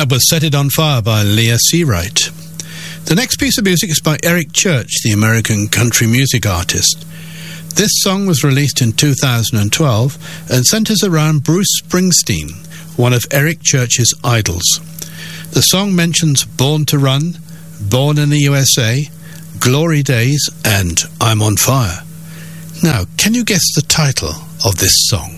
That was Set It On Fire by Leah Seawright. The next piece of music is by Eric Church, the American country music artist. This song was released in 2012 and centers around Bruce Springsteen, one of Eric Church's idols. The song mentions Born to Run, Born in the USA, Glory Days, and I'm on Fire. Now, can you guess the title of this song?